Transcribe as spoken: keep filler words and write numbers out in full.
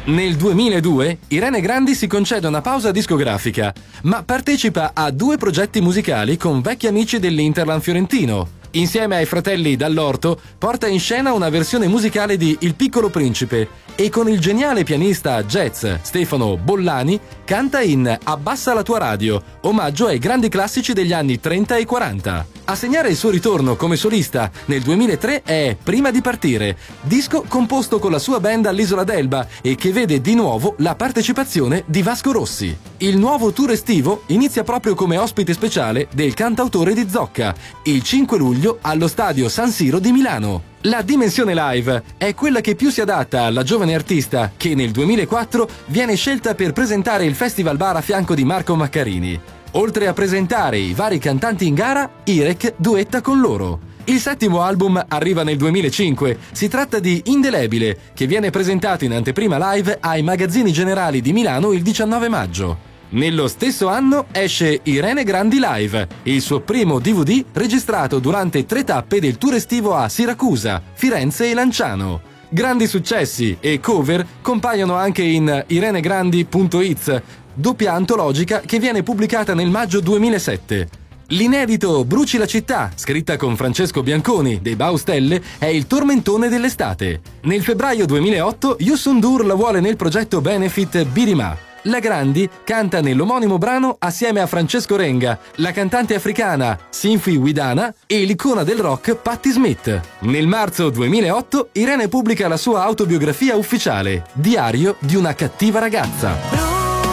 Nel duemiladue Irene Grandi si concede una pausa discografica, ma partecipa a due progetti musicali con vecchi amici dell'Interland fiorentino. Insieme ai fratelli Dall'Orto porta in scena una versione musicale di Il Piccolo Principe e con il geniale pianista jazz Stefano Bollani canta in Abbassa la tua radio, omaggio ai grandi classici degli anni trenta e quaranta. A segnare il suo ritorno come solista nel duemilatré è Prima di partire, disco composto con la sua band all'Isola d'Elba e che vede di nuovo la partecipazione di Vasco Rossi. Il nuovo tour estivo inizia proprio come ospite speciale del cantautore di Zocca, il cinque luglio allo stadio San Siro di Milano. La dimensione live è quella che più si adatta alla giovane artista che nel duemilaquattro viene scelta per presentare il Festival Bar a fianco di Marco Maccarini. Oltre a presentare i vari cantanti in gara, Irek duetta con loro. Il settimo album arriva nel duemilacinque, si tratta di Indelebile, che viene presentato in anteprima live ai Magazzini Generali di Milano il diciannove maggio. Nello stesso anno esce Irene Grandi Live, il suo primo D V D registrato durante tre tappe del tour estivo a Siracusa, Firenze e Lanciano. Grandi successi e cover compaiono anche in irenegrandi punto it, doppia antologica che viene pubblicata nel maggio duemilasette. L'inedito Bruci la città, scritta con Francesco Bianconi dei Baustelle, è il tormentone dell'estate. Nel febbraio duemilaotto Youssou N'Dour la vuole nel progetto Benefit Birima. La Grandi canta nell'omonimo brano assieme a Francesco Renga, la cantante africana Sinfi Widana e l'icona del rock Patti Smith. Nel marzo duemilaotto Irene pubblica la sua autobiografia ufficiale, Diario di una cattiva ragazza.